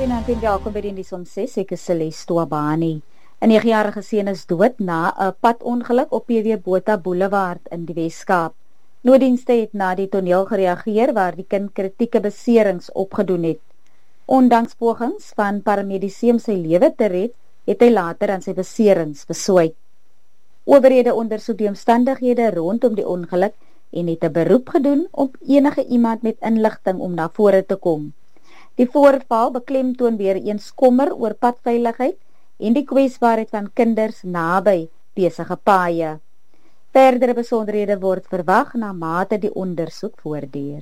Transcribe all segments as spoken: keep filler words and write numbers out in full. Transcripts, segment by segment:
Goeienaand en welkom by die nuus om ses. Ek is Celeste Tuabani. 'n nege-jarige seun is dood na 'n padongeluk op P W Botha Boulevard in die Wes-Kaap. Nooddienste het na die toneel gereageer waar die kind kritieke beserings opgedoen het. Ondanks pogings van paramedici om sy lewe te red, het hy later aan sy beserings beswyk. Owerhede ondersoek die omstandighede rondom die ongeluk en het 'n beroep gedoen op enige iemand met inligting om na vore te kom. Die voorval beklemtoon weer eens kommer oor padveiligheid en die kwesbaarheid van kinders naby besige paaie. Verdere besonderhede word verwag na mate die ondersoek voortduur.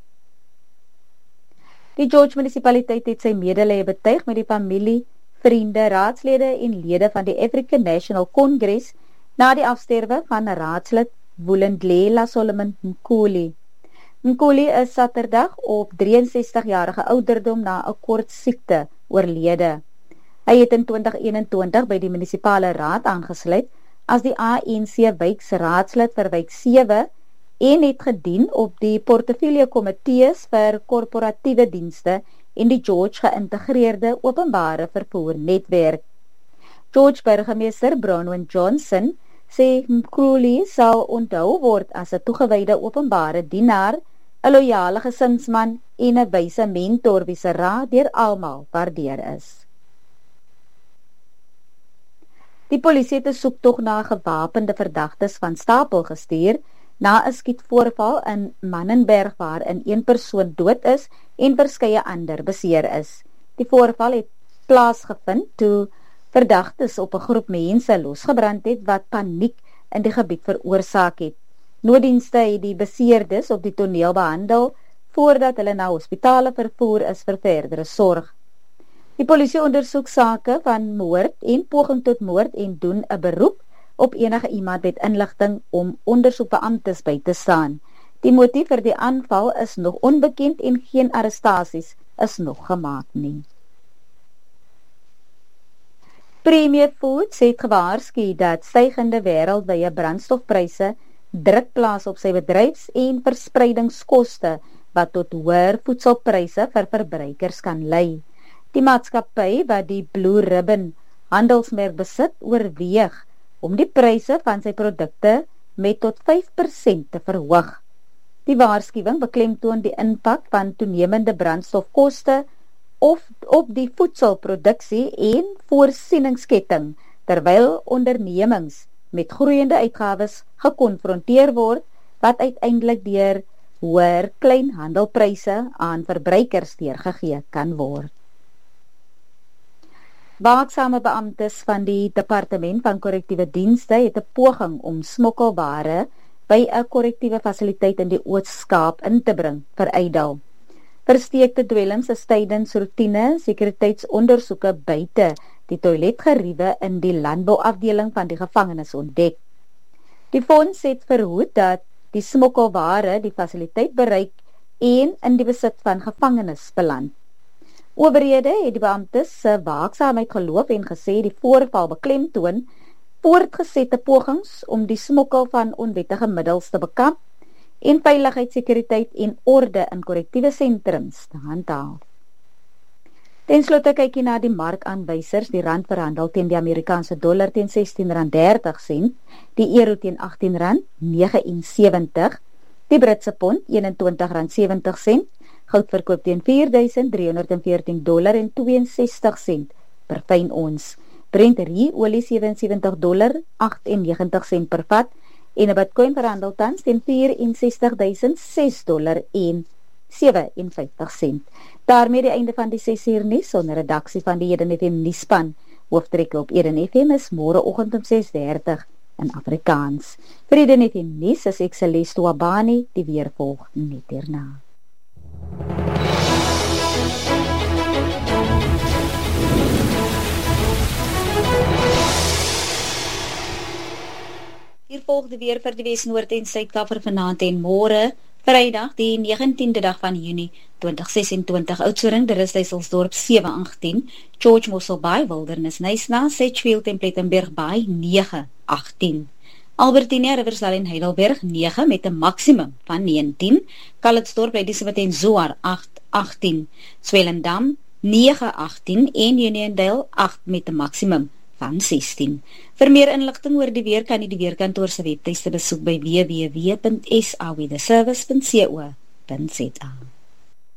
Die George munisipaliteit het sy medelee betuig met die familie, vriende, raadslede en lede van die African National Congress na die afsterwe van raadslid Vulindlela Solomon Mkhuli. Mkhuli is Saterdag op drieënsestig-jarige ouderdom na 'n kort siekte oorlede. Hy het in twintig eenentwintig by die munisipale raad aangesluit as die A N C wijkraadslid vir wijk sewe en het gedien op die portefeulje komitees vir korporatiewe dienste en die George geïntegreerde openbare vervoer netwerk. George burgemeester Bronwyn Johnson sê Mkhuli sal onthou word as 'n toegewyde openbare dienaar, 'n loyale gesinsman en 'n wyse mentor wie se raad deur almal waardeer is. Die polisie het 'n soektog na gewapende verdagtes van Stapel gestuur na 'n skietvoorval in Mannenberg waarin een persoon dood is en verskeie ander beseer is. Die voorval het plaasgevind toe verdagtes op 'n groep mense losgebrand het wat paniek in die gebied veroorsaak het. Nooddienste het die beseerdes op die toneel behandel voordat hulle na hospitale vervoer is vir verdere sorg. Die polisie ondersoek sake van moord en poging tot moord en doen 'n beroep op enige iemand met inligting om ondersoekbeamptes by te staan. Die motief vir die aanval is nog onbekend en geen arrestasies is nog gemaak nie. Premier Foods het gewaarsku dat stygende wêreldwye brandstofpryse druk plaas op sy bedryfs- en verspreidingskoste wat tot hoër voedselpryse vir verbruikers kan lei. Die maatskappy wat die Blue Ribbon handelsmerk besit, oorweeg om die pryse van sy produkte met tot vyf persent te verhoog. Die waarskuwing beklemtoon die impak van toenemende brandstofkoste of op die voedselproduksie en voorsieningsketting, terwyl ondernemings met groeiende uitgawes gekonfronteer word, wat uiteindelik deur hoër kleinhandelpryse aan verbruikers deurgegee kan word. Waaksame beamptes van die Departement van Korrektiewe Dienste het 'n poging om smokkelware by 'n korrektiewe fasiliteit in die Oos-Kaap in te bring veruitdal. Versteekte dwelms is tydens roetine sekuriteitsondersoeke buite die toiletgeriewe in die landbouafdeling van die gevangenis ontdek. Die fonds het verhoed dat die smokkelware die fasiliteit bereik en in die besit van gevangenes beland. Owerhede het die beamptes se waaksaamheid geloof en gesê die voorval beklemtoon voortgesette pogings om die smokkel van onwettige middels te bekamp en veiligheid, sekuriteit en orde in korrektiewe sentrums te handhaaf. Ten slotte kyk jy na die markaanwysers, die rand verhandel teen die Amerikaanse dollar teen sestien rand dertig sent, die euro teen agtien rand nege en sewentig, die Britse pond eenentwintig rand sewentig sent, goud verkoop teen vier duisend driehonderd en veertien dollar en tweeënsestig sent per fyn ons. Brent olie sewe en sewentig dollar agt en negentig sent per vat en 'n Bitcoin verhandel tans teen vyf en sestig duisend ses dollar en sewe en vyftig sent. Daarmee die einde van die ses uur nuus onder redaksie van die Eden F M nuusspan. Hooftrekke op Eden F M is môreoggend om ses dertig in Afrikaans. Vir Eden F M nuus is ek Celeste Tuabani, die weer volg net hierna. Hier volg die weer vir die Wes-Noord en Suid-Kaap vir vanaand en môre, Vrydag die negentiende dag van Junie twintig sesentwintig. Oudtshoorn, Rusthuiselsdorp sewe agtien, George Mosselbaai, Wildernis Nysna, Sedgefield en Plettenberg Baai nege agtien. Albertina, Riversdal en Heidelberg nege met 'n maksimum van negentien, Calitzdorp, Ladysmith en Zoar agt agtien, Swellendam nege agttien en Uniondale agt met 'n maksimum van sestien. Vir meer inligting oor die weer kan jy die weerkantoor se webtuiste besoek by w w w punt s a weatherservice punt co punt za.